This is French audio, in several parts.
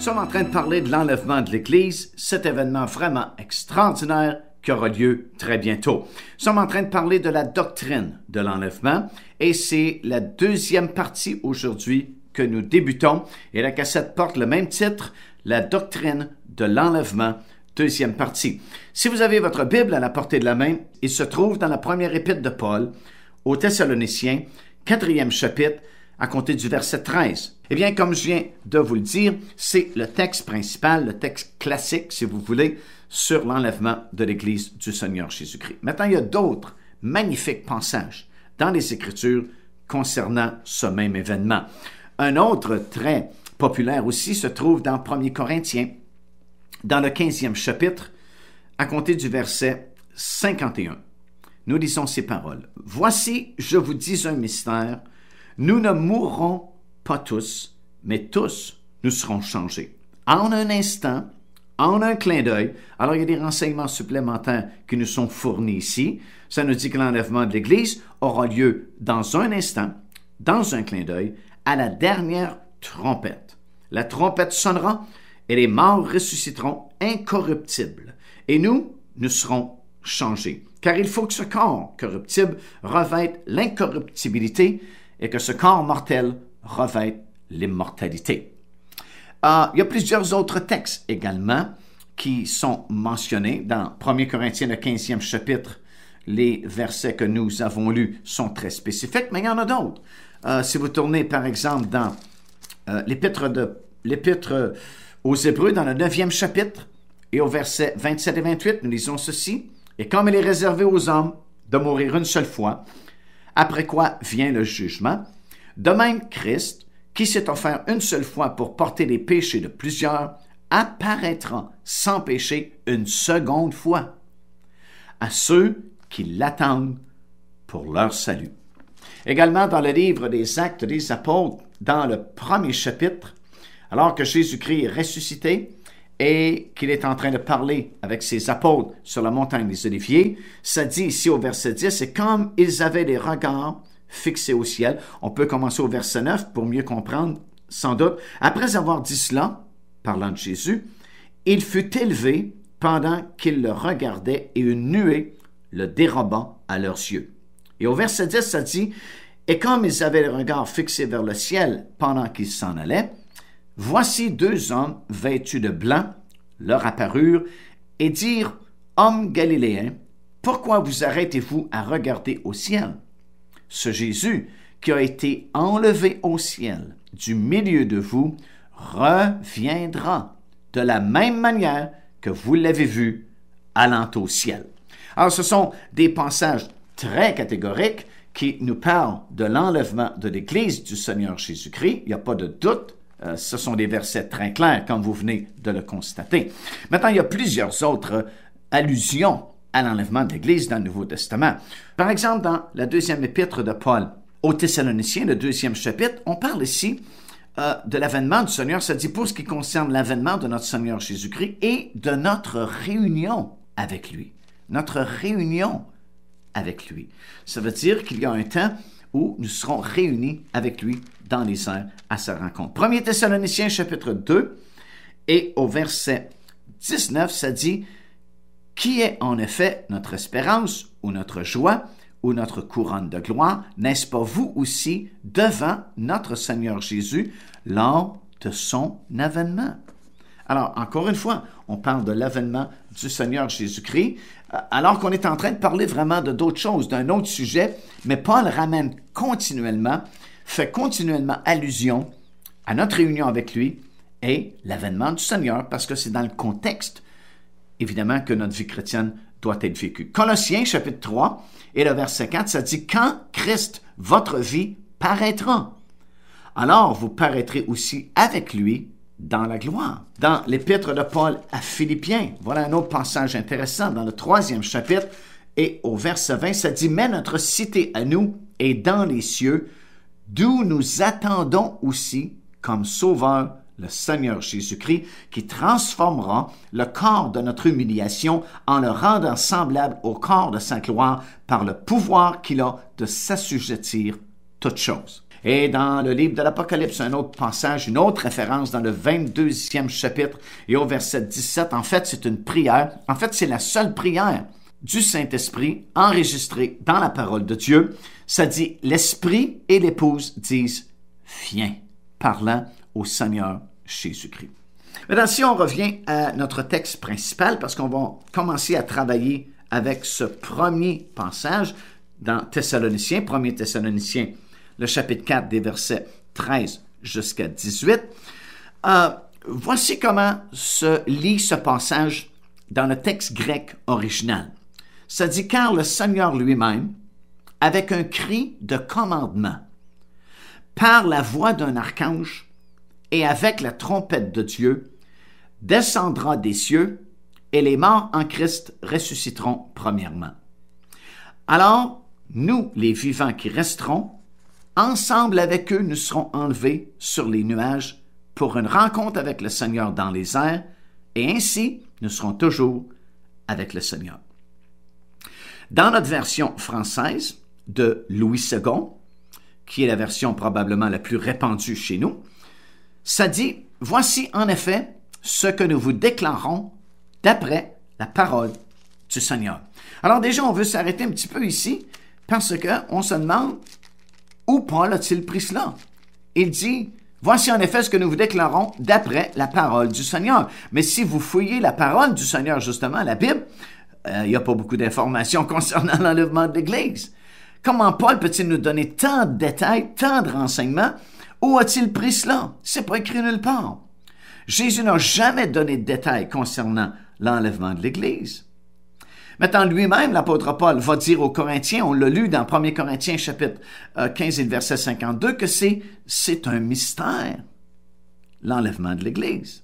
Nous sommes en train de parler de l'enlèvement de l'Église, cet événement vraiment extraordinaire qui aura lieu très bientôt. Nous sommes en train de parler de la doctrine de l'enlèvement et c'est la deuxième partie aujourd'hui que nous débutons. Et la cassette porte le même titre, la doctrine de l'enlèvement, deuxième partie. Si vous avez votre Bible à la portée de la main, il se trouve dans la première épître de Paul aux Thessaloniciens, 4e chapitre, à compter du verset 13. Eh bien, comme je viens de vous le dire, c'est le texte principal, le texte classique, si vous voulez, sur l'enlèvement de l'Église du Seigneur Jésus-Christ. Maintenant, il y a d'autres magnifiques passages dans les Écritures concernant ce même événement. Un autre très populaire aussi se trouve dans 1 Corinthiens, dans le 15e chapitre, à compter du verset 51. Nous lisons ces paroles. « Voici, je vous dis un mystère, nous ne mourrons pas tous, mais tous nous serons changés. En un instant, en un clin d'œil. » Alors, il y a des renseignements supplémentaires qui nous sont fournis ici. Ça nous dit que l'enlèvement de l'Église aura lieu dans un instant, dans un clin d'œil, à la dernière trompette. La trompette sonnera et les morts ressusciteront incorruptibles. Et nous serons changés. Car il faut que ce corps corruptible revête l'incorruptibilité et que ce corps mortel revête l'immortalité. Il y a plusieurs autres textes également qui sont mentionnés dans 1 Corinthiens, le 15e chapitre. Les versets que nous avons lus sont très spécifiques, mais il y en a d'autres. Si vous tournez, par exemple, dans l'Épître aux Hébreux, dans le 9e chapitre, et au verset 27 et 28, nous lisons ceci. « Et comme il est réservé aux hommes de mourir une seule fois, après quoi vient le jugement, de même Christ, qui s'est offert une seule fois pour porter les péchés de plusieurs, apparaîtra sans péché une seconde fois à ceux qui l'attendent pour leur salut. » Également dans le livre des Actes des Apôtres, dans le 1er chapitre, alors que Jésus-Christ est ressuscité et qu'il est en train de parler avec ses apôtres sur la montagne des Oliviers, ça dit ici au verset 10, « Et comme ils avaient les regards fixés au ciel », on peut commencer au verset 9 pour mieux comprendre, sans doute. Après avoir dit cela, parlant de Jésus, il fut élevé pendant qu'ils le regardaient et une nuée le déroba à leurs yeux. Et au verset 10, ça dit, « Et comme ils avaient le regard fixé vers le ciel pendant qu'ils s'en allaient, voici deux hommes vêtus de blanc leur apparurent et dirent, « Hommes galiléens, pourquoi vous arrêtez-vous à regarder au ciel? Ce Jésus qui a été enlevé au ciel du milieu de vous reviendra de la même manière que vous l'avez vu allant au ciel. » Alors, ce sont des passages très catégoriques qui nous parlent de l'enlèvement de l'Église du Seigneur Jésus-Christ. Il n'y a pas de doute. Ce sont des versets très clairs, comme vous venez de le constater. Maintenant, il y a plusieurs autres allusions à l'enlèvement de l'Église dans le Nouveau Testament. Par exemple, dans la deuxième épître de Paul aux Thessaloniciens, le 2e chapitre, on parle ici de l'avènement du Seigneur. Ça dit pour ce qui concerne l'avènement de notre Seigneur Jésus-Christ et de notre réunion avec lui. Notre réunion avec lui. Ça veut dire qu'il y a un temps où nous serons réunis avec lui dans les airs à sa rencontre. 1 Thessaloniciens chapitre 2 et au verset 19, ça dit « Qui est en effet notre espérance ou notre joie ou notre couronne de gloire, n'est-ce pas vous aussi devant notre Seigneur Jésus lors de son avènement? » Alors, encore une fois, on parle de l'avènement du Seigneur Jésus-Christ, alors qu'on est en train de parler vraiment de d'autres choses, d'un autre sujet, mais Paul ramène continuellement, fait continuellement allusion à notre réunion avec lui et l'avènement du Seigneur, parce que c'est dans le contexte, évidemment, que notre vie chrétienne doit être vécue. Colossiens, chapitre 3, et le verset 4, ça dit « Quand Christ, votre vie, paraîtra, alors vous paraîtrez aussi avec lui dans la gloire. » Dans l'épître de Paul à Philippiens, voilà un autre passage intéressant, dans le 3e chapitre, et au verset 20, ça dit « Mais notre cité à nous est dans les cieux, d'où nous attendons aussi comme sauveur le Seigneur Jésus-Christ, qui transformera le corps de notre humiliation en le rendant semblable au corps de sa gloire par le pouvoir qu'il a de s'assujettir toutes choses. » Et dans le livre de l'Apocalypse, un autre passage, une autre référence dans le 22e chapitre et au verset 17, en fait, c'est une prière. En fait, c'est la seule prière du Saint-Esprit enregistrée dans la parole de Dieu. Ça dit, l'Esprit et l'Épouse disent, viens, parlant au Seigneur Jésus-Christ. Maintenant, si on revient à notre texte principal, parce qu'on va commencer à travailler avec ce premier passage dans Thessaloniciens, 1er Thessaloniciens, le chapitre 4 des versets 13 jusqu'à 18. Voici comment se lit ce passage dans le texte grec original. Ça dit, car le Seigneur lui-même, avec un cri de commandement, par la voix d'un archange et avec la trompette de Dieu, descendra des cieux et les morts en Christ ressusciteront premièrement. Alors, nous, les vivants qui resteront, ensemble avec eux, nous serons enlevés sur les nuages pour une rencontre avec le Seigneur dans les airs, et ainsi, nous serons toujours avec le Seigneur. Dans notre version française de Louis II, qui est la version probablement la plus répandue chez nous, ça dit, voici en effet ce que nous vous déclarons d'après la parole du Seigneur. Alors déjà, on veut s'arrêter un petit peu ici parce qu'on se demande où Paul a-t-il pris cela? Il dit, voici en effet ce que nous vous déclarons d'après la parole du Seigneur. Mais si vous fouillez la parole du Seigneur, justement, la Bible, il n'y a pas beaucoup d'informations concernant l'enlèvement de l'Église. Comment Paul peut-il nous donner tant de détails, tant de renseignements? Où a-t-il pris cela? C'est pas écrit nulle part. Jésus n'a jamais donné de détails concernant l'enlèvement de l'Église. Maintenant, lui-même, l'apôtre Paul va dire aux Corinthiens, on l'a lu dans 1 Corinthiens chapitre 15 et le verset 52, que c'est un mystère, l'enlèvement de l'Église.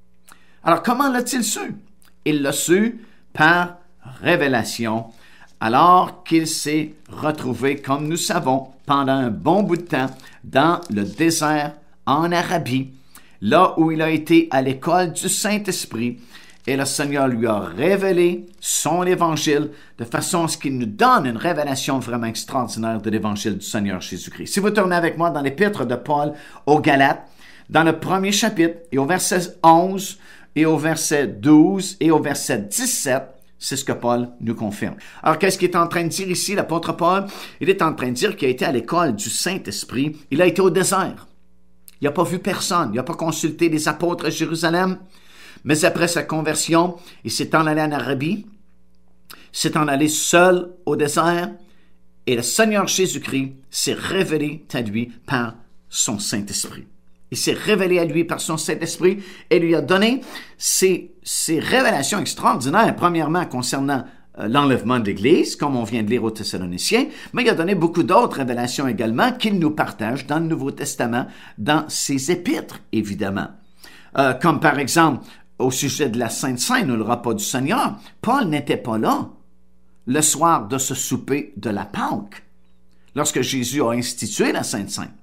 Alors, comment l'a-t-il su? Il l'a su par révélation, alors qu'il s'est retrouvé, comme nous savons, pendant un bon bout de temps, dans le désert en Arabie, là où il a été à l'école du Saint-Esprit, et le Seigneur lui a révélé son évangile de façon à ce qu'il nous donne une révélation vraiment extraordinaire de l'évangile du Seigneur Jésus-Christ. Si vous tournez avec moi dans l'épître de Paul aux Galates, dans le premier chapitre, et au verset 11, et au verset 12, et au verset 17, c'est ce que Paul nous confirme. Alors, qu'est-ce qu'il est en train de dire ici, l'apôtre Paul? Il est en train de dire qu'il a été à l'école du Saint-Esprit. Il a été au désert. Il n'a pas vu personne. Il n'a pas consulté les apôtres à Jérusalem. Mais après sa conversion, il s'est en allé en Arabie. Il s'est en allé seul au désert. Et le Seigneur Jésus-Christ s'est révélé à lui par son Saint-Esprit. Il s'est révélé à lui par son Saint-Esprit et lui a donné ces révélations extraordinaires, premièrement concernant l'enlèvement de l'Église, comme on vient de lire aux Thessaloniciens, mais il a donné beaucoup d'autres révélations également qu'il nous partage dans le Nouveau Testament, dans ses épîtres, évidemment. Comme par exemple, au sujet de la Sainte Seine ou le repas du Seigneur, Paul n'était pas là le soir de ce souper de la Pâque, lorsque Jésus a institué la Sainte Seine.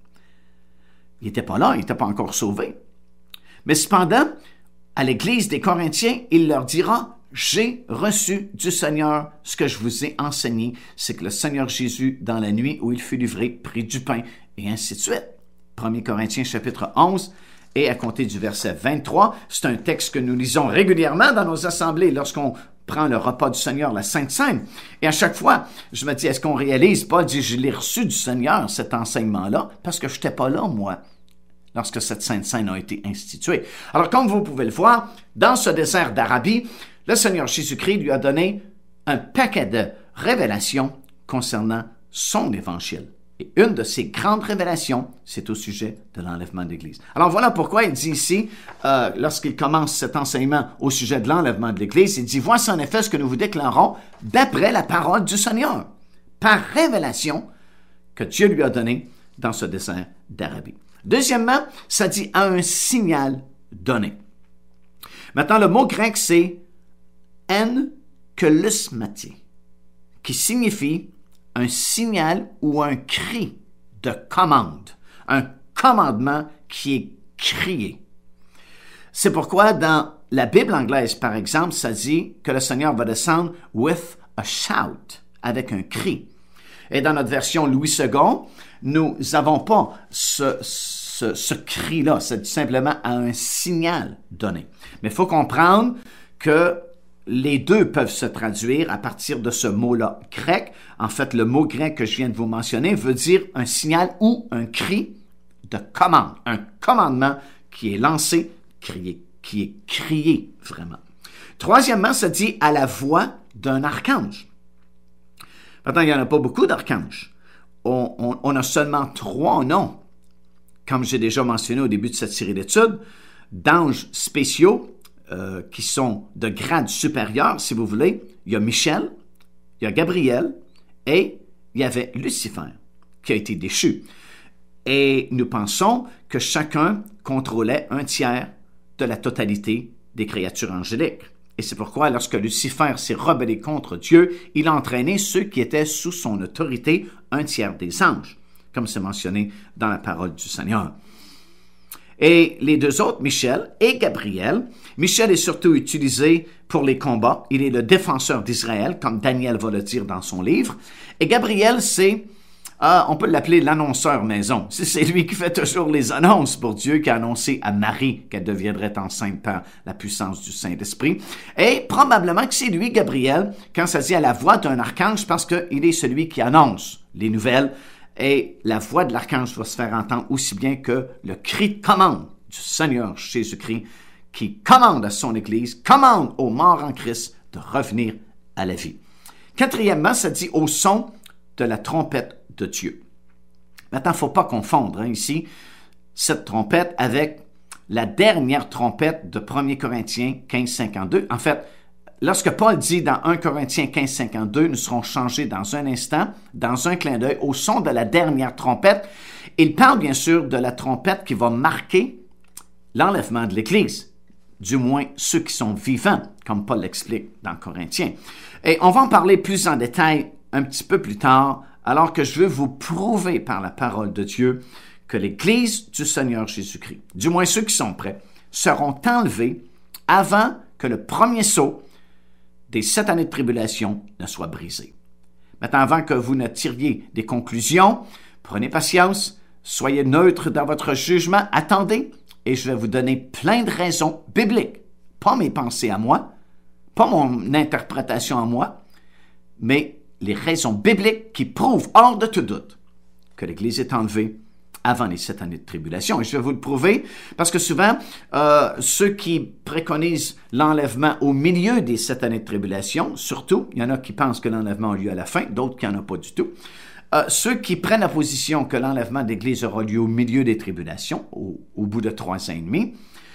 Il n'était pas là, il n'était pas encore sauvé. Mais cependant, à l'Église des Corinthiens, il leur dira, « J'ai reçu du Seigneur ce que je vous ai enseigné, c'est que le Seigneur Jésus, dans la nuit où il fut livré, prit du pain, et ainsi de suite. » 1 Corinthiens chapitre 11, et à compter du verset 23, c'est un texte que nous lisons régulièrement dans nos assemblées lorsqu'on prend le repas du Seigneur, la Sainte Seine. Et à chaque fois, je me dis, est-ce qu'on réalise? Paul dit, je l'ai reçu du Seigneur, cet enseignement-là, parce que je n'étais pas là, moi, lorsque cette Sainte Seine a été instituée. Alors, comme vous pouvez le voir, dans ce désert d'Arabie, le Seigneur Jésus-Christ lui a donné un paquet de révélations concernant son évangile. Et une de ces grandes révélations, c'est au sujet de l'enlèvement de l'Église. Alors voilà pourquoi il dit ici, lorsqu'il commence cet enseignement au sujet de l'enlèvement de l'Église, il dit, voici en effet ce que nous vous déclarons d'après la parole du Seigneur, par révélation que Dieu lui a donnée dans ce désert d'Arabie. Deuxièmement, ça dit à un signal donné. Maintenant, le mot grec, c'est enkelusmati, qui signifie un signal ou un cri de commande, un commandement qui est crié. C'est pourquoi dans la Bible anglaise, par exemple, ça dit que le Seigneur va descendre with a shout, avec un cri. Et dans notre version Louis II, nous n'avons pas ce cri-là, c'est simplement un signal donné. Mais il faut comprendre que les deux peuvent se traduire à partir de ce mot-là grec. En fait, le mot grec que je viens de vous mentionner veut dire un signal ou un cri de commande, un commandement qui est lancé, qui est crié vraiment. Troisièmement, ça dit à la voix d'un archange. Maintenant, il n'y en a pas beaucoup d'archanges. On a seulement 3 noms, comme j'ai déjà mentionné au début de cette série d'études, d'anges spéciaux qui sont de grade supérieur, si vous voulez. Il y a Michel, il y a Gabriel et il y avait Lucifer qui a été déchu. Et nous pensons que chacun contrôlait 1/3 de la totalité des créatures angéliques. Et c'est pourquoi, lorsque Lucifer s'est rebellé contre Dieu, il a entraîné ceux qui étaient sous son autorité, 1/3 des anges, comme c'est mentionné dans la parole du Seigneur. Et les 2 autres, Michel et Gabriel. Michel est surtout utilisé pour les combats. Il est le défenseur d'Israël, comme Daniel va le dire dans son livre. Et Gabriel, on peut l'appeler l'annonceur maison. C'est lui qui fait toujours les annonces pour Dieu, qui a annoncé à Marie qu'elle deviendrait enceinte par la puissance du Saint-Esprit. Et probablement que c'est lui, Gabriel, quand ça dit à la voix d'un archange, parce qu'il est celui qui annonce les nouvelles. Et la voix de l'archange va se faire entendre aussi bien que le cri de commande du Seigneur Jésus-Christ, qui commande à son Église, commande aux morts en Christ de revenir à la vie. Quatrièmement, ça dit au son de la trompette de Dieu. Maintenant, il ne faut pas confondre ici cette trompette avec la dernière trompette de 1 Corinthiens 15:52. En fait, lorsque Paul dit dans 1 Corinthiens 15:52, nous serons changés dans un instant, dans un clin d'œil, au son de la dernière trompette, il parle bien sûr de la trompette qui va marquer l'enlèvement de l'Église, du moins ceux qui sont vivants, comme Paul l'explique dans Corinthiens. Et on va en parler plus en détail un petit peu plus tard, alors que je veux vous prouver par la parole de Dieu que l'Église du Seigneur Jésus-Christ, du moins ceux qui sont prêts, seront enlevés avant que le premier sceau des 7 années de tribulation ne soit brisé. Maintenant, avant que vous ne tiriez des conclusions, prenez patience, soyez neutre dans votre jugement, attendez, et je vais vous donner plein de raisons bibliques, pas mes pensées à moi, pas mon interprétation à moi, mais les raisons bibliques qui prouvent hors de tout doute que l'Église est enlevée avant les 7 années de tribulation. Et je vais vous le prouver parce que souvent, ceux qui préconisent l'enlèvement au milieu des 7 années de tribulation, surtout, il y en a qui pensent que l'enlèvement a lieu à la fin, d'autres qui n'en ont pas du tout. Ceux qui prennent la position que l'enlèvement de l'Église aura lieu au milieu des tribulations, au bout de 3 ans et demi,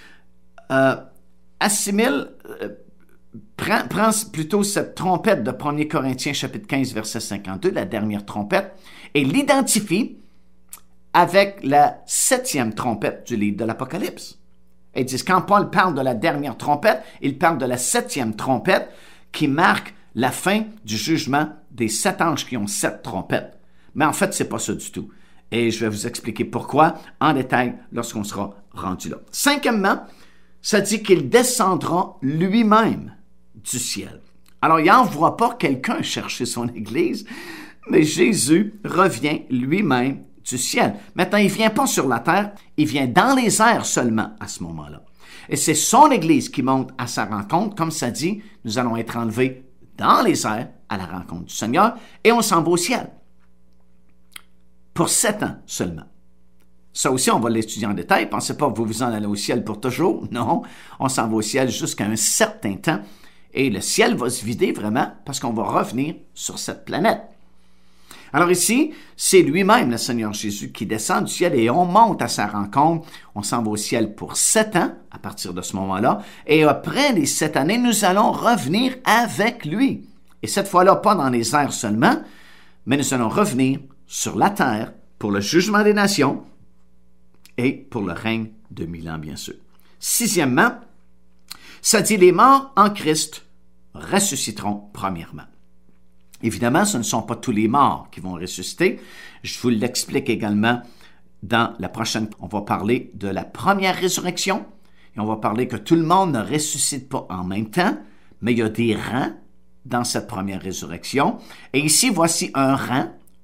assimilent, prend plutôt cette trompette de 1 Corinthiens chapitre 15, verset 52, la dernière trompette, et l'identifie avec la 7e trompette du livre de l'Apocalypse. Et ils disent, quand Paul parle de la dernière trompette, il parle de la 7e trompette qui marque la fin du jugement des 7 anges qui ont 7 trompettes. Mais en fait, c'est pas ça du tout. Et je vais vous expliquer pourquoi en détail lorsqu'on sera rendu là. 5e, ça dit qu'il descendra lui-même du ciel. Alors, il n'envoie pas quelqu'un chercher son Église, mais Jésus revient lui-même du ciel. Maintenant, il ne vient pas sur la terre, il vient dans les airs seulement à ce moment-là. Et c'est son Église qui monte à sa rencontre. Comme ça dit, nous allons être enlevés dans les airs à la rencontre du Seigneur et on s'en va au ciel. Pour 7 ans seulement. Ça aussi, on va l'étudier en détail. Pensez pas que vous vous en allez au ciel pour toujours. Non, on s'en va au ciel jusqu'à un certain temps. Et le ciel va se vider vraiment parce qu'on va revenir sur cette planète. Alors ici, c'est lui-même, le Seigneur Jésus, qui descend du ciel et on monte à sa rencontre. On s'en va au ciel pour 7 ans à partir de ce moment-là. Et après les 7 années, nous allons revenir avec lui. Et cette fois-là, pas dans les airs seulement, mais nous allons revenir sur la terre pour le jugement des nations et pour le règne de 1000 ans, bien sûr. 6e, ça dit les morts en Christ ressusciteront premièrement. Évidemment, ce ne sont pas tous les morts qui vont ressusciter. Je vous l'explique également dans la prochaine. On va parler de la première résurrection et on va parler que tout le monde ne ressuscite pas en même temps, mais il y a des rangs dans cette première résurrection. Et ici, voici un rang,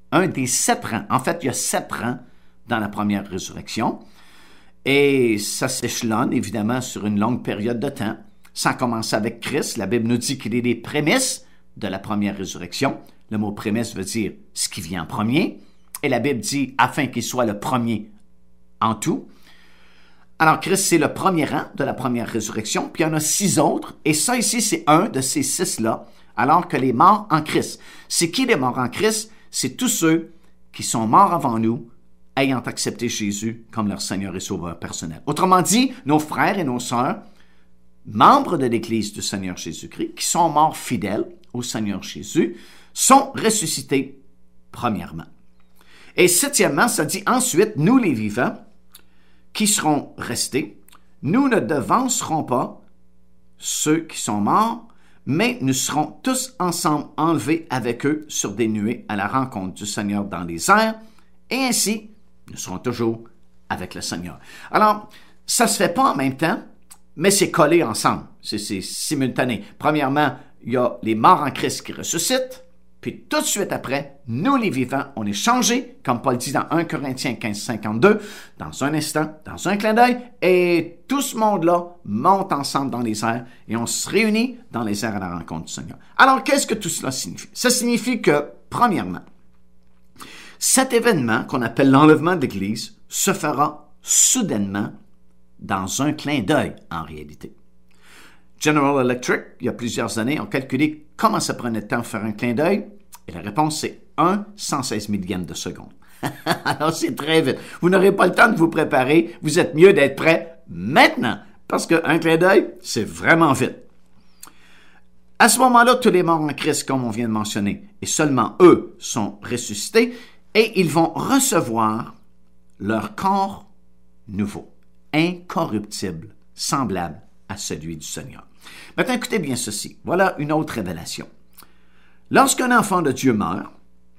un des 7 rangs. En fait, il y a 7 rangs dans la première résurrection. Et ça s'échelonne, évidemment, sur une longue période de temps. Ça commence avec Christ. La Bible nous dit qu'il est les prémices de la première résurrection. Le mot prémisse veut dire ce qui vient en premier. Et la Bible dit afin qu'il soit le premier en tout. Alors, Christ, c'est le premier rang de la première résurrection. Puis il y en a 6 autres. Et ça ici, c'est un de ces 6-là. Alors que les morts en Christ. C'est qui les morts en Christ? C'est tous ceux qui sont morts avant nous, ayant accepté Jésus comme leur Seigneur et Sauveur personnel. Autrement dit, nos frères et nos sœurs, membres de l'Église du Seigneur Jésus-Christ, qui sont morts fidèles au Seigneur Jésus, sont ressuscités premièrement. Et septièmement, ça dit ensuite, nous les vivants, qui seront restés, nous ne devancerons pas ceux qui sont morts, mais nous serons tous ensemble enlevés avec eux sur des nuées à la rencontre du Seigneur dans les airs, et ainsi, nous serons toujours avec le Seigneur. Alors, ça ne se fait pas en même temps, mais c'est collé ensemble, c'est simultané. Premièrement, il y a les morts en Christ qui ressuscitent, puis tout de suite après, nous les vivants, on est changés, comme Paul dit dans 1 Corinthiens 15, 52, dans un instant, dans un clin d'œil, et tout ce monde-là monte ensemble dans les airs, et on se réunit dans les airs à la rencontre du Seigneur. Alors, qu'est-ce que tout cela signifie? Ça signifie que, premièrement, cet événement qu'on appelle l'enlèvement de l'Église se fera soudainement dans un clin d'œil, en réalité. General Electric, il y a plusieurs années, ont calculé comment ça prenait de temps de faire un clin d'œil, et la réponse, c'est 1/116 millième de seconde. Alors, c'est très vite. Vous n'aurez pas le temps de vous préparer. Vous êtes mieux d'être prêt maintenant, parce qu'un clin d'œil, c'est vraiment vite. À ce moment-là, tous les morts en Christ, comme on vient de mentionner, et seulement eux sont ressuscités, et ils vont recevoir leur corps nouveau, incorruptible, semblable à celui du Seigneur. Maintenant, écoutez bien ceci. Voilà une autre révélation. Lorsqu'un enfant de Dieu meurt,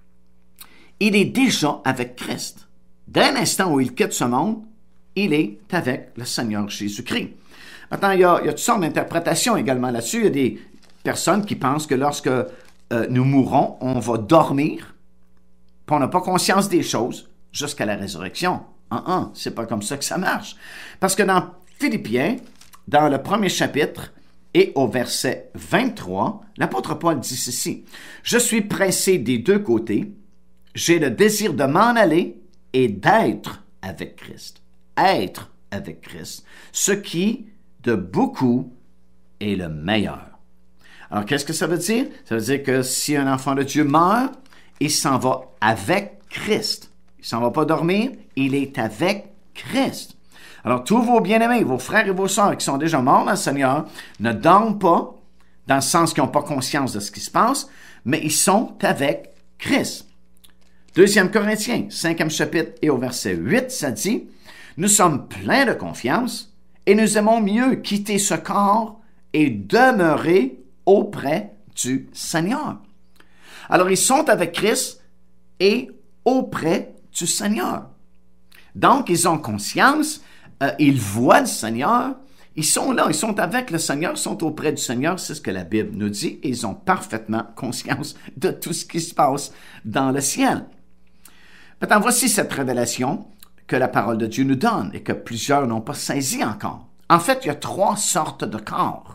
il est déjà avec Christ. Dès l'instant où il quitte ce monde, il est avec le Seigneur Jésus-Christ. Maintenant, il y a toutes sortes d'interprétations également là-dessus. Il y a des personnes qui pensent que lorsque nous mourrons, on va dormir, puis on n'a pas conscience des choses jusqu'à la résurrection. C'est pas comme ça que ça marche. Parce que dans Philippiens, dans le premier chapitre et au verset 23, l'apôtre Paul dit ceci: « Je suis pressé des deux côtés, j'ai le désir de m'en aller et d'être avec Christ. » Être avec Christ, ce qui, de beaucoup, est le meilleur. Alors, qu'est-ce que ça veut dire? Ça veut dire que si un enfant de Dieu meurt, il s'en va avec Christ. Il ne s'en va pas dormir, il est avec Christ. Alors, tous vos bien-aimés, vos frères et vos sœurs qui sont déjà morts dans le Seigneur, ne dorment pas, dans le sens qu'ils n'ont pas conscience de ce qui se passe, mais ils sont avec Christ. 2 Corinthiens, 5e chapitre et au verset 8, ça dit: « Nous sommes pleins de confiance et nous aimons mieux quitter ce corps et demeurer auprès du Seigneur. » Alors, ils sont avec Christ et auprès du Seigneur. Donc, ils ont conscience, ils voient le Seigneur, ils sont là, ils sont avec le Seigneur, ils sont auprès du Seigneur, c'est ce que la Bible nous dit, et ils ont parfaitement conscience de tout ce qui se passe dans le ciel. Maintenant, voici cette révélation que la parole de Dieu nous donne et que plusieurs n'ont pas saisi encore. En fait, il y a 3 sortes de corps.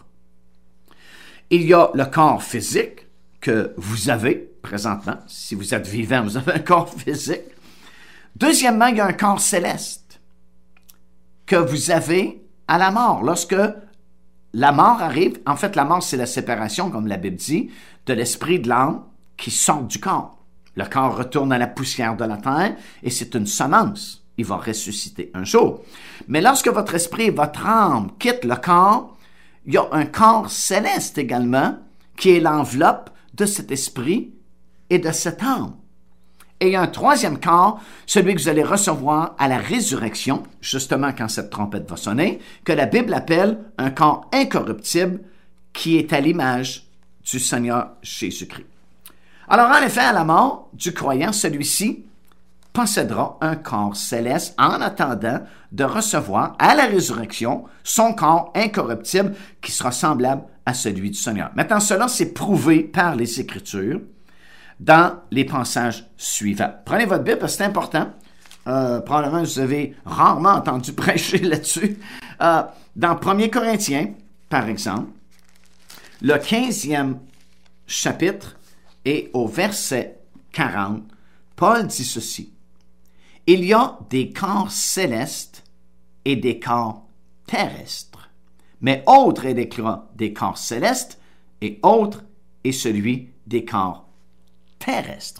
Il y a le corps physique que vous avez présentement. Si vous êtes vivant, vous avez un corps physique. Deuxièmement, il y a un corps céleste que vous avez à la mort. Lorsque la mort arrive, en fait, la mort, c'est la séparation, comme la Bible dit, de l'esprit et de l'âme qui sortent du corps. Le corps retourne à la poussière de la terre et c'est une semence. Il va ressusciter un jour. Mais lorsque votre esprit et votre âme quittent le corps, il y a un corps céleste également qui est l'enveloppe de cet esprit et de cette âme. Et il y a un 3e corps, celui que vous allez recevoir à la résurrection, justement quand cette trompette va sonner, que la Bible appelle un corps incorruptible qui est à l'image du Seigneur Jésus-Christ. Alors, en effet, à la mort du croyant, celui-ci possédera un corps céleste en attendant de recevoir à la résurrection son corps incorruptible qui sera semblable à celui du Seigneur. Maintenant, cela, c'est prouvé par les Écritures. dans les passages suivants. Prenez votre Bible parce que c'est important. Probablement, vous avez rarement entendu prêcher là-dessus. Dans 1 Corinthiens, par exemple, le 15e chapitre et au verset 40, Paul dit ceci. « Il y a des corps célestes et des corps terrestres, mais autre est des corps célestes et autre est celui des corps terrestres. »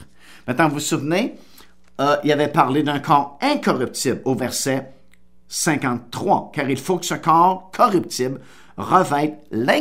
Maintenant, vous vous souvenez, il avait parlé d'un corps incorruptible au verset 53, car il faut que ce corps corruptible revête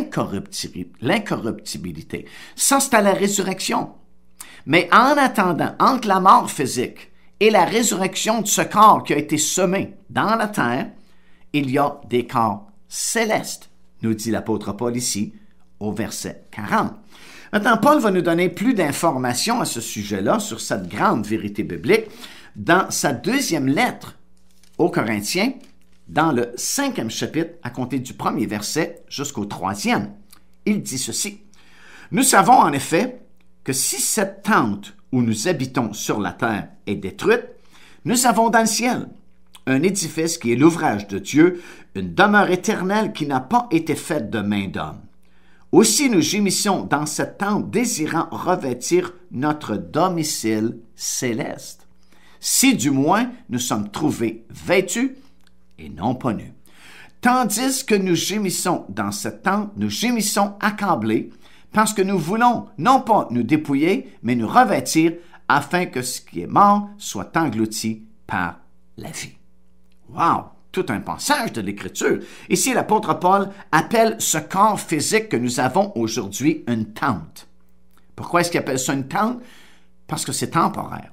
l'incorruptibilité. Ça, c'est à la résurrection. Mais en attendant, entre la mort physique et la résurrection de ce corps qui a été semé dans la terre, il y a des corps célestes, nous dit l'apôtre Paul ici, au verset 40. Maintenant, Paul va nous donner plus d'informations à ce sujet-là, sur cette grande vérité biblique, dans sa deuxième lettre aux Corinthiens, dans le 5e chapitre, à compter du 1er verset jusqu'au 3e. Il dit ceci. « Nous savons en effet que si cette tente où nous habitons sur la terre est détruite, nous avons dans le ciel un édifice qui est l'ouvrage de Dieu, une demeure éternelle qui n'a pas été faite de main d'homme. Aussi nous gémissons dans cette tente désirant revêtir notre domicile céleste. Si du moins nous sommes trouvés vêtus et non pas nus. Tandis que nous gémissons dans cette tente, nous gémissons accablés parce que nous voulons non pas nous dépouiller, mais nous revêtir afin que ce qui est mort soit englouti par la vie. » Wow! Tout un passage de l'Écriture. Ici, l'apôtre Paul appelle ce corps physique que nous avons aujourd'hui une tente. Pourquoi est-ce qu'il appelle ça une tente? Parce que c'est temporaire.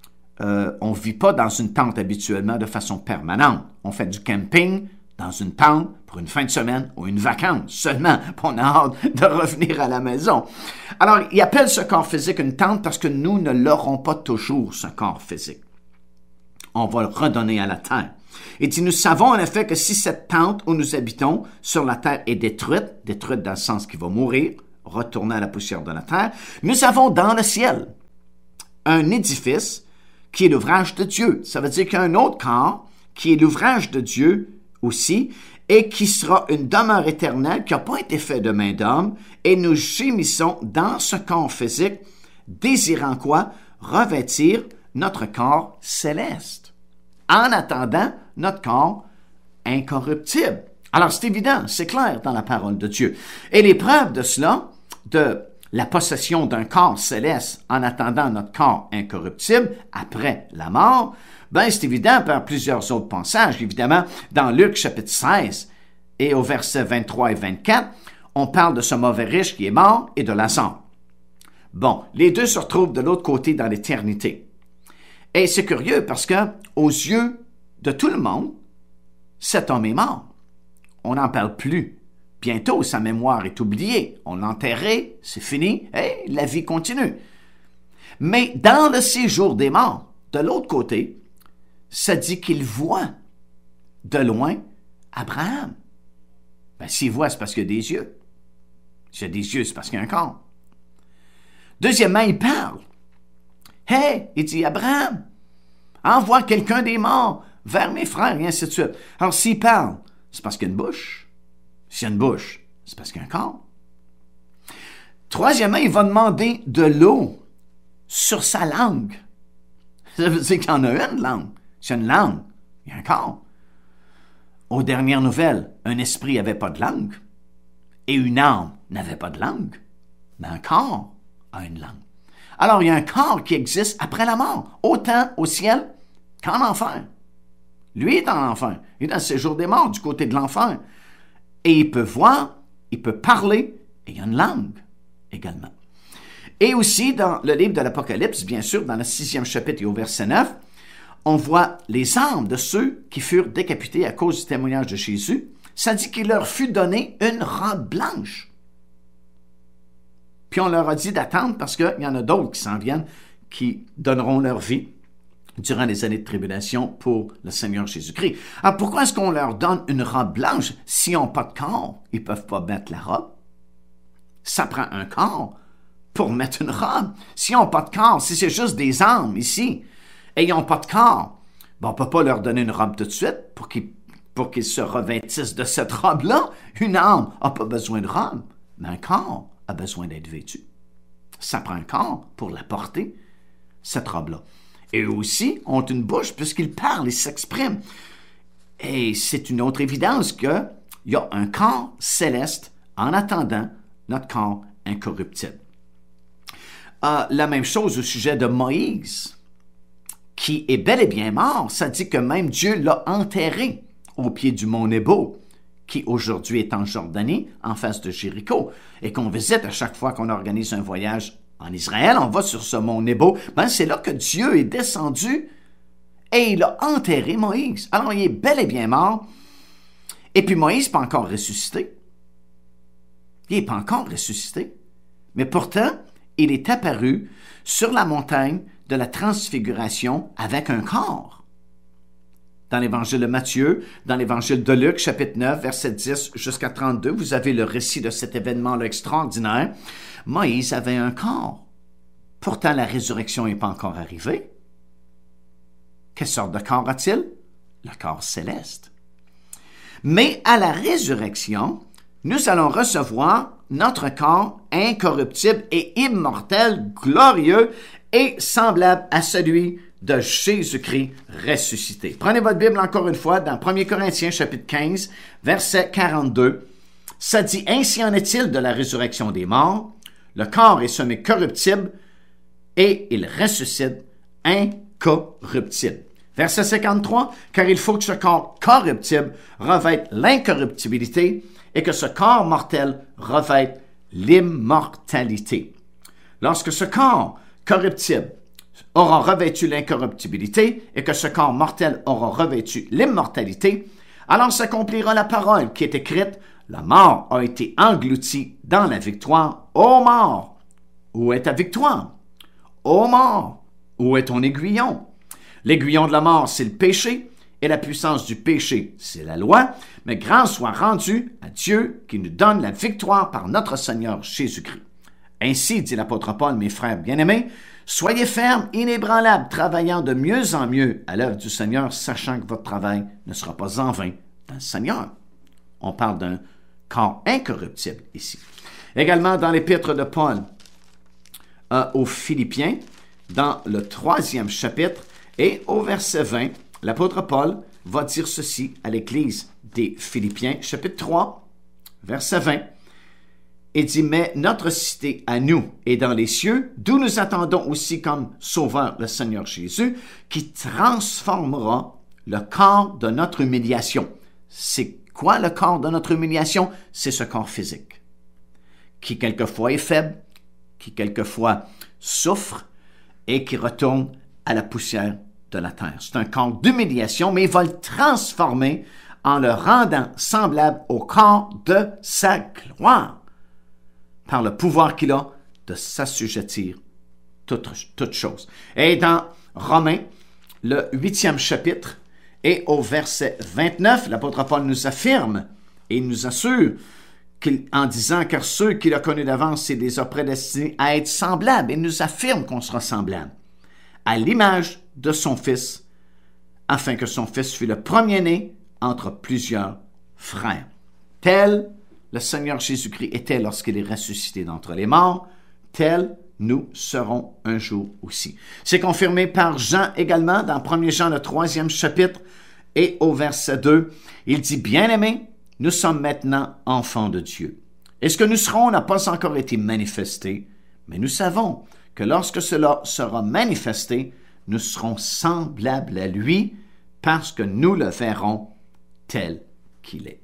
On ne vit pas dans une tente habituellement de façon permanente. On fait du camping dans une tente pour une fin de semaine ou une vacance seulement. On a hâte de revenir à la maison. Alors, il appelle ce corps physique une tente parce que nous ne l'aurons pas toujours, ce corps physique. On va le redonner à la terre. Il dit, nous savons en effet que si cette tente où nous habitons sur la terre est détruite dans le sens qu'il va mourir, retourner à la poussière de la terre, nous avons dans le ciel un édifice qui est l'ouvrage de Dieu. Ça veut dire qu'il y a un autre corps qui est l'ouvrage de Dieu aussi et qui sera une demeure éternelle qui n'a pas été faite de main d'homme et nous gémissons dans ce corps physique, désirant quoi? Revêtir notre corps céleste, en attendant notre corps incorruptible. Alors, c'est évident, c'est clair dans la parole de Dieu. Et les preuves de cela, de la possession d'un corps céleste en attendant notre corps incorruptible après la mort, ben c'est évident par plusieurs autres passages. Évidemment, dans Luc chapitre 16 et au verset 23 et 24, on parle de ce mauvais riche qui est mort et de Lazare. Bon, les deux se retrouvent de l'autre côté dans l'éternité. Et c'est curieux parce que, aux yeux de tout le monde, cet homme est mort. On n'en parle plus. Bientôt, sa mémoire est oubliée. On l'a enterré, c'est fini, et la vie continue. Mais dans le séjour des morts, de l'autre côté, ça dit qu'il voit de loin Abraham. Ben, s'il voit, c'est parce qu'il y a des yeux. S'il y a des yeux, c'est parce qu'il y a un corps. Deuxièmement, il parle. Hey, il dit, Abraham, envoie quelqu'un des morts vers mes frères, et ainsi de suite. Alors, s'il parle, c'est parce qu'il y a une bouche. S'il y a une bouche, c'est parce qu'il y a un corps. Troisièmement, il va demander de l'eau sur sa langue. Ça veut dire qu'il y en a une langue. S'il y a une langue, il y a un corps. Aux dernières nouvelles, un esprit n'avait pas de langue et une âme n'avait pas de langue, mais un corps a une langue. Alors, il y a un corps qui existe après la mort, autant au ciel qu'en enfer. Lui est en enfer. Il est dans le séjour des morts, du côté de l'enfer. Et il peut voir, il peut parler, et il y a une langue également. Et aussi, dans le livre de l'Apocalypse, bien sûr, dans le 6e chapitre et au verset 9, on voit les âmes de ceux qui furent décapités à cause du témoignage de Jésus. Ça dit qu'il leur fut donné une robe blanche. Puis on leur a dit d'attendre parce qu'il y en a d'autres qui s'en viennent, qui donneront leur vie durant les années de tribulation pour le Seigneur Jésus-Christ. Alors pourquoi est-ce qu'on leur donne une robe blanche s'ils n'ont pas de corps? Ils ne peuvent pas mettre la robe. Ça prend un corps pour mettre une robe. S'ils n'ont pas de corps, si c'est juste des âmes ici, et ils n'ont pas de corps, on ne peut pas leur donner une robe tout de suite pour qu'ils se revêtissent de cette robe-là. Une âme n'a pas besoin de robe, mais un corps a besoin d'être vêtu. Ça prend un corps pour la porter, cette robe-là. Et eux aussi ont une bouche puisqu'ils parlent, ils s'expriment. Et c'est une autre évidence qu'il y a un corps céleste en attendant notre corps incorruptible. La même chose au sujet de Moïse, qui est bel et bien mort. Ça dit que même Dieu l'a enterré au pied du mont Nebo, qui aujourd'hui est en Jordanie, en face de Jéricho, et qu'on visite à chaque fois qu'on organise un voyage en Israël. On va sur ce mont Nebo. C'est là que Dieu est descendu et il a enterré Moïse. Alors, il est bel et bien mort. Et puis Moïse n'est pas encore ressuscité. Il n'est pas encore ressuscité. Mais pourtant, il est apparu sur la montagne de la transfiguration avec un corps. Dans l'évangile de Matthieu, dans l'évangile de Luc, chapitre 9, verset 10 jusqu'à 32, vous avez le récit de cet événement-là extraordinaire. Moïse avait un corps. Pourtant, la résurrection n'est pas encore arrivée. Quelle sorte de corps a-t-il? Le corps céleste. Mais à la résurrection, nous allons recevoir notre corps incorruptible et immortel, glorieux et semblable à celui de Jésus-Christ ressuscité. Prenez votre Bible encore une fois dans 1 Corinthiens chapitre 15, verset 42. Ça dit, « Ainsi en est-il de la résurrection des morts. Le corps est semé corruptible et il ressuscite incorruptible. » Verset 53, « Car il faut que ce corps corruptible revête l'incorruptibilité et que ce corps mortel revête l'immortalité. » Lorsque ce corps corruptible aura revêtu l'incorruptibilité et que ce corps mortel aura revêtu l'immortalité, alors s'accomplira la parole qui est écrite, « La mort a été engloutie dans la victoire. Ô mort, où est ta victoire? Ô mort, où est ton aiguillon? » L'aiguillon de la mort, c'est le péché, et la puissance du péché, c'est la loi, mais grâce soit rendue à Dieu qui nous donne la victoire par notre Seigneur Jésus-Christ. Ainsi, dit l'apôtre Paul, mes frères bien-aimés, soyez fermes, inébranlables, travaillant de mieux en mieux à l'œuvre du Seigneur, sachant que votre travail ne sera pas en vain dans le Seigneur. On parle d'un corps incorruptible ici. Également dans l'épître de Paul aux Philippiens, dans le 3e chapitre, et au verset 20, l'apôtre Paul va dire ceci à l'Église des Philippiens, chapitre 3, verset 20. Il dit, « Mais notre cité à nous est dans les cieux, d'où nous attendons aussi comme sauveur le Seigneur Jésus, qui transformera le corps de notre humiliation. » C'est quoi le corps de notre humiliation? C'est ce corps physique, qui quelquefois est faible, qui quelquefois souffre et qui retourne à la poussière de la terre. C'est un corps d'humiliation, mais il va le transformer en le rendant semblable au corps de sa gloire, par le pouvoir qu'il a de s'assujettir toutes choses. Et dans Romains, le 8e chapitre, et au verset 29, l'apôtre Paul nous affirme et nous assure en disant, car ceux qu'il a connus d'avance, il les a prédestinés à être semblables. Il nous affirme qu'on sera semblable à l'image de son Fils, afin que son Fils fût le premier-né entre plusieurs frères. Tel le Seigneur Jésus-Christ était lorsqu'il est ressuscité d'entre les morts, tel nous serons un jour aussi. C'est confirmé par Jean également dans 1 Jean, le 3e chapitre, et au verset 2, il dit, « Bien-aimés, nous sommes maintenant enfants de Dieu. Et ce que nous serons n'a pas encore été manifesté, mais nous savons que lorsque cela sera manifesté, nous serons semblables à lui parce que nous le verrons tel qu'il est. »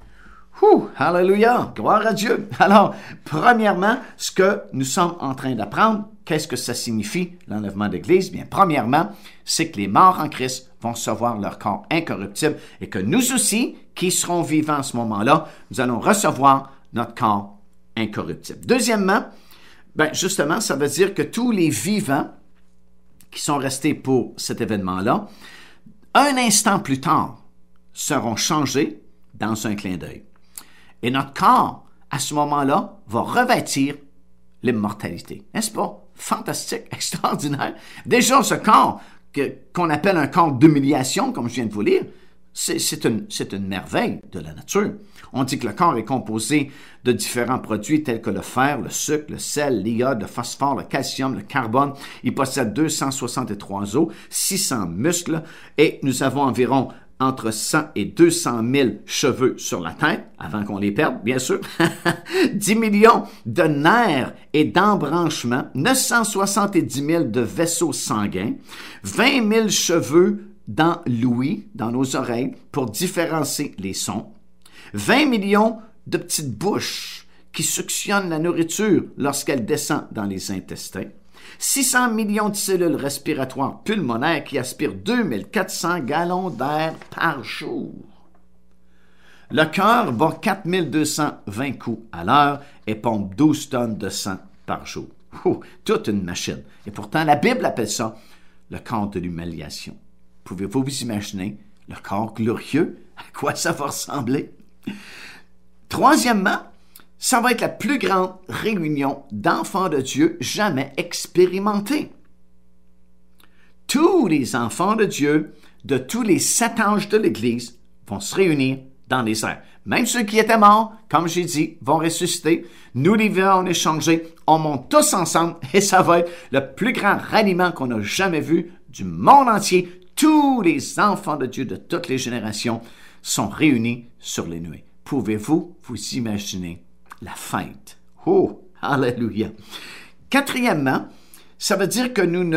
Alléluia! Gloire à Dieu! Alors, premièrement, ce que nous sommes en train d'apprendre, qu'est-ce que ça signifie, l'enlèvement d'Église? Bien, premièrement, c'est que les morts en Christ vont recevoir leur corps incorruptible et que nous aussi, qui serons vivants à ce moment-là, nous allons recevoir notre corps incorruptible. Deuxièmement, justement, ça veut dire que tous les vivants qui sont restés pour cet événement-là, un instant plus tard, seront changés dans un clin d'œil. Et notre corps, à ce moment-là, va revêtir l'immortalité. N'est-ce pas? Fantastique, extraordinaire. Déjà, ce corps qu'on appelle un corps d'humiliation, comme je viens de vous lire, c'est une merveille de la nature. On dit que le corps est composé de différents produits tels que le fer, le sucre, le sel, l'iode, le phosphore, le calcium, le carbone. Il possède 263 os, 600 muscles et nous avons environ entre 100 et 200 000 cheveux sur la tête, avant qu'on les perde, bien sûr, 10 millions de nerfs et d'embranchements, 970 000 de vaisseaux sanguins, 20 000 cheveux dans l'ouïe, dans nos oreilles, pour différencier les sons, 20 millions de petites bouches qui suctionnent la nourriture lorsqu'elle descend dans les intestins, 600 millions de cellules respiratoires pulmonaires qui aspirent 2400 gallons d'air par jour. Le cœur bat 4220 coups à l'heure et pompe 12 tonnes de sang par jour. Toute une machine. Et pourtant, la Bible appelle ça le corps de l'humiliation. Pouvez-vous vous imaginer le corps glorieux? À quoi ça va ressembler? Troisièmement, ça va être la plus grande réunion d'enfants de Dieu jamais expérimentée. Tous les enfants de Dieu de tous les 7 anges de l'Église vont se réunir dans les airs. Même ceux qui étaient morts, comme j'ai dit, vont ressusciter. Nous les verrons échanger. On monte tous ensemble et ça va être le plus grand ralliement qu'on a jamais vu du monde entier. Tous les enfants de Dieu de toutes les générations sont réunis sur les nuées. Pouvez-vous vous imaginer la fête? Oh, alléluia! Quatrièmement, ça veut dire que nous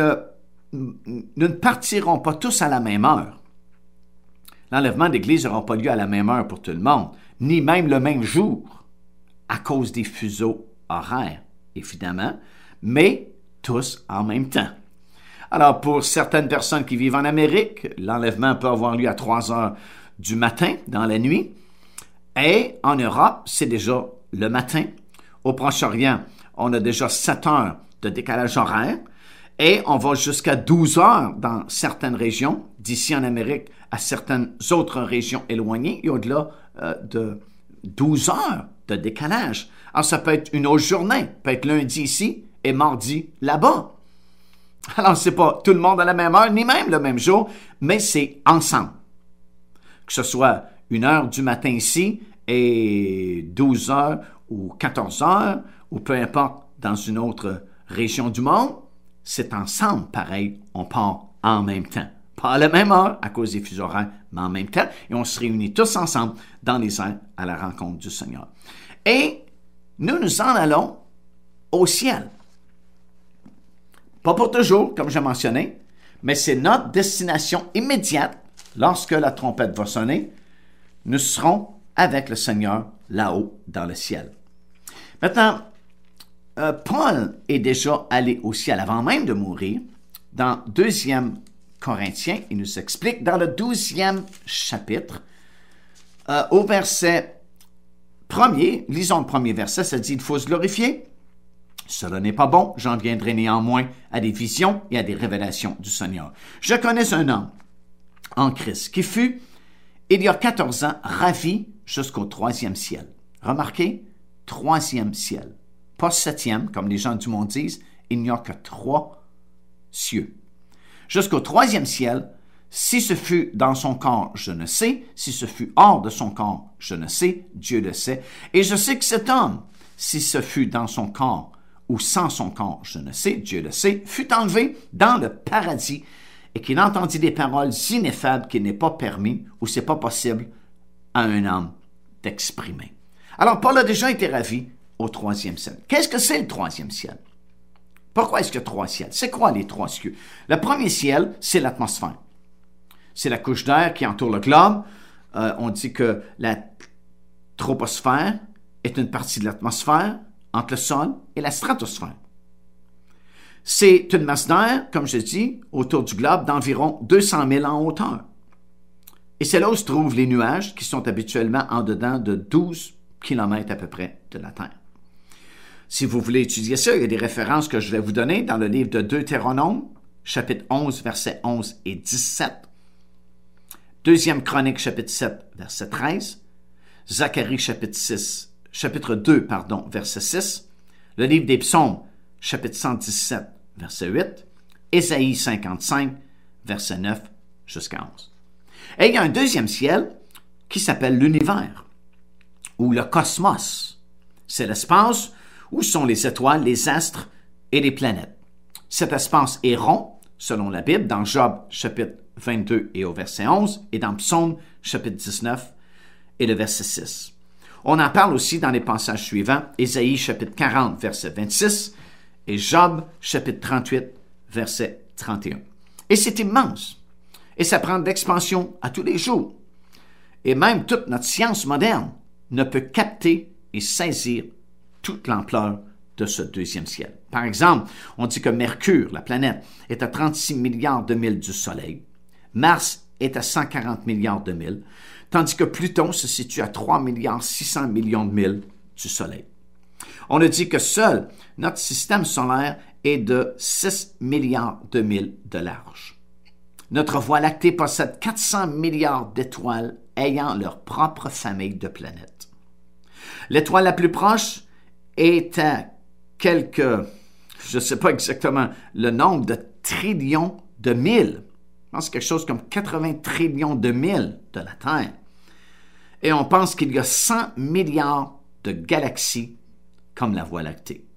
ne partirons pas tous à la même heure. L'enlèvement d'Église n'aura pas lieu à la même heure pour tout le monde, ni même le même jour, à cause des fuseaux horaires, évidemment, mais tous en même temps. Alors, pour certaines personnes qui vivent en Amérique, l'enlèvement peut avoir lieu à 3 heures du matin, dans la nuit, et en Europe, c'est déjà le matin. Au Proche-Orient, on a déjà 7 heures de décalage horaire, et on va jusqu'à 12 heures dans certaines régions, d'ici en Amérique à certaines autres régions éloignées, et au-delà de 12 heures de décalage. Alors, ça peut être une autre journée, peut être lundi ici et mardi là-bas. Alors, c'est pas tout le monde à la même heure, ni même le même jour, mais c'est ensemble. Que ce soit 1 heure du matin ici et 12 heures ou 14 heures, ou peu importe, dans une autre région du monde, c'est ensemble, pareil, on part en même temps. Pas à la même heure, à cause des fuseaux horaires, mais en même temps, et on se réunit tous ensemble dans les airs à la rencontre du Seigneur. Et nous en allons au ciel. Pas pour toujours, comme j'ai mentionné, mais c'est notre destination immédiate. Lorsque la trompette va sonner, nous serons avec le Seigneur là-haut dans le ciel. Maintenant, Paul est déjà allé au ciel avant même de mourir. Dans 2 Corinthiens, il nous explique dans le 12e chapitre, au verset 1er, lisons le premier verset, ça dit « Il faut se glorifier. Cela n'est pas bon, j'en viendrai néanmoins à des visions et à des révélations du Seigneur. Je connais un homme en Christ qui fut, il y a 14 ans, ravi jusqu'au 3e ciel. » Remarquez, 3e ciel. Pas 7e, comme les gens du monde disent, il n'y a que 3 cieux. Jusqu'au 3e ciel, si ce fut dans son corps, je ne sais. Si ce fut hors de son corps, je ne sais. Dieu le sait. Et je sais que cet homme, si ce fut dans son corps ou sans son corps, je ne sais. Dieu le sait, fut enlevé dans le paradis et qu'il entendit des paroles ineffables qu'il n'est pas permis ou c'est pas possible à un homme d'exprimer. Alors, Paul a déjà été ravi au 3e ciel. Qu'est-ce que c'est le 3e ciel? Pourquoi est-ce qu'il y a 3 ciels? C'est quoi les 3 cieux? Le premier ciel, c'est l'atmosphère. C'est la couche d'air qui entoure le globe. On dit que la troposphère est une partie de l'atmosphère entre le sol et la stratosphère. C'est une masse d'air, comme je dis, autour du globe d'environ 200 000 en hauteur. Et c'est là où se trouvent les nuages qui sont habituellement en dedans de 12 km à peu près de la Terre. Si vous voulez étudier ça, il y a des références que je vais vous donner dans le livre de Deutéronome, chapitre 11, versets 11 et 17. 2e Chronique, chapitre 7, verset 13. Zacharie, chapitre 2, verset 6. Le livre des Psaumes, chapitre 117, verset 8. Ésaïe 55, verset 9 jusqu'à 11. Et il y a un deuxième ciel qui s'appelle l'univers, ou le cosmos. C'est l'espace où sont les étoiles, les astres et les planètes. Cet espace est rond, selon la Bible, dans Job, chapitre 22 et au verset 11, et dans Psaume, chapitre 19 et le verset 6. On en parle aussi dans les passages suivants, Ésaïe, chapitre 40, verset 26, et Job, chapitre 38, verset 31. Et c'est immense. Et ça prend de l'expansion à tous les jours. Et même toute notre science moderne ne peut capter et saisir toute l'ampleur de ce deuxième ciel. Par exemple, on dit que Mercure, la planète, est à 36 milliards de milles du Soleil. Mars est à 140 milliards de milles, tandis que Pluton se situe à 3 milliards 600 millions de milles du Soleil. On a dit que seul notre système solaire est de 6 milliards de milles de large. Notre Voie lactée possède 400 milliards d'étoiles ayant leur propre famille de planètes. L'étoile la plus proche est à quelques, je ne sais pas exactement le nombre de trillions de milles. Je pense quelque chose comme 80 trillions de milles de la Terre. Et on pense qu'il y a 100 milliards de galaxies comme la Voie lactée.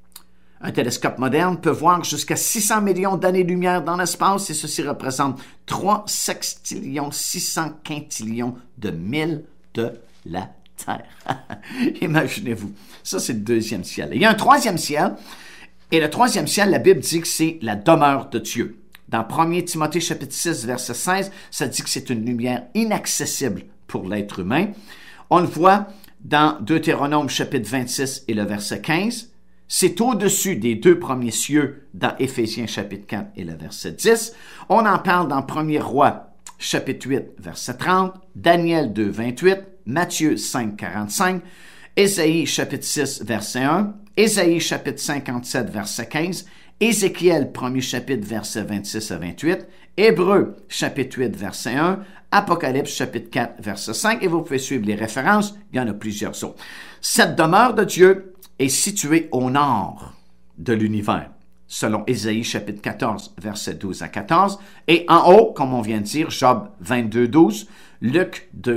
Un télescope moderne peut voir jusqu'à 600 millions d'années-lumière dans l'espace et ceci représente 3 sextillions 600 quintillions de milles de la Terre. Imaginez-vous. Ça, c'est le deuxième ciel. Il y a un troisième ciel. Et le troisième ciel, la Bible dit que c'est la demeure de Dieu. Dans 1 Timothée chapitre 6, verset 16, ça dit que c'est une lumière inaccessible pour l'être humain. On le voit dans Deutéronome chapitre 26 et le verset 15. C'est au-dessus des 2 premiers cieux dans Éphésiens chapitre 4 et le verset 10. On en parle dans 1er Roi chapitre 8, verset 30, Daniel 2, 28, Matthieu 5, 45, Ésaïe chapitre 6, verset 1, Ésaïe chapitre 57, verset 15, Ézéchiel 1er chapitre, verset 26 à 28, Hébreux chapitre 8, verset 1, Apocalypse chapitre 4, verset 5, et vous pouvez suivre les références, il y en a plusieurs autres. Cette demeure de Dieu est située au nord de l'univers, selon Ésaïe chapitre 14, verset 12 à 14, et en haut, comme on vient de dire, Job 22, 12, Luc 2,